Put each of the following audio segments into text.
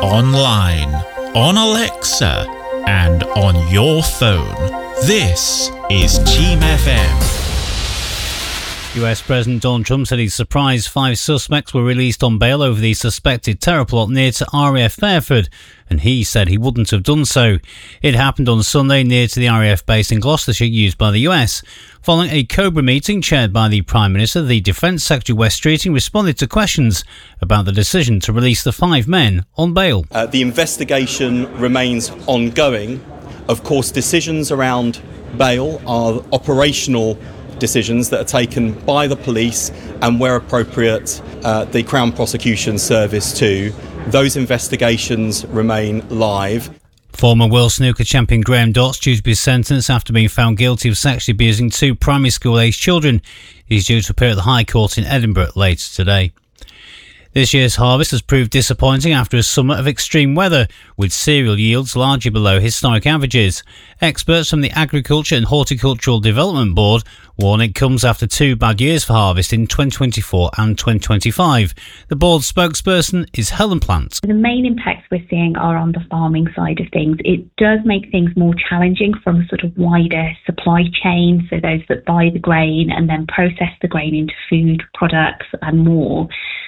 online, on Alexa, and on your phone. This is Team FM. US President Donald Trump said he's surprised 5 suspects were released on bail over the suspected terror plot near to RAF Fairford, and he said he wouldn't have done so. It happened on Sunday near to the RAF base in Gloucestershire used by the US. Following a Cobra meeting chaired by the Prime Minister, the Defence Secretary Wes Streeting responded to questions about the decision to release the 5 men on bail. The investigation remains ongoing. Of course, decisions around bail are operational decisions that are taken by the police and, where appropriate, the Crown Prosecution Service too. Those investigations remain live. Former world snooker champion Graham Dott's due to be sentenced after being found guilty of sexually abusing 2 primary school-aged children. He's due to appear at the High Court in Edinburgh later today. This year's harvest has proved disappointing after a summer of extreme weather, with cereal yields largely below historic averages. Experts from the Agriculture and Horticultural Development Board warn it comes after 2 bad years for harvest in 2024 and 2025. The board's spokesperson is Helen Plant. The main impacts we're seeing are on the farming side of things. It does make things more challenging from a sort of wider supply chain, so those that buy the grain and then process the grain into food products and more.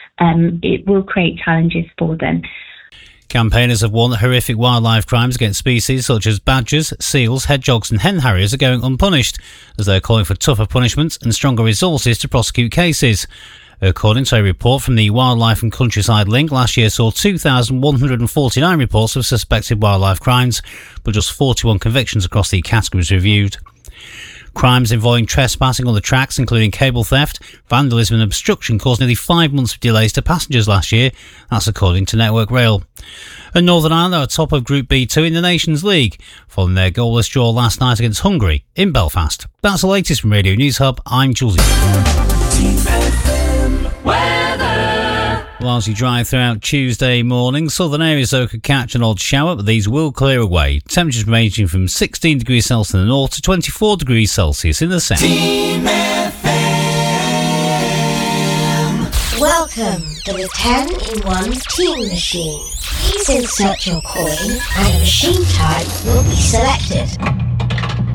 It will create challenges for them. Campaigners have warned that horrific wildlife crimes against species such as badgers, seals, hedgehogs and hen harriers are going unpunished, as they're calling for tougher punishments and stronger resources to prosecute cases. According to a report from the Wildlife and Countryside Link, last year saw 2,149 reports of suspected wildlife crimes, but just 41 convictions across the categories reviewed. Crimes involving trespassing on the tracks, including cable theft, vandalism and obstruction, caused nearly 5 months of delays to passengers last year. That's according to Network Rail. And Northern Ireland are top of Group B2 in the Nations League, following their goalless draw last night against Hungary in Belfast. That's the latest from Radio News Hub. I'm Jules. Largely dry throughout Tuesday morning. Southern areas, though, could catch an odd shower, but these will clear away. Temperatures ranging from 16 degrees Celsius in the north to 24 degrees Celsius in the south. Team FM. Welcome to the 10-in-1 Team Machine. Please insert your coin and a machine type will be selected.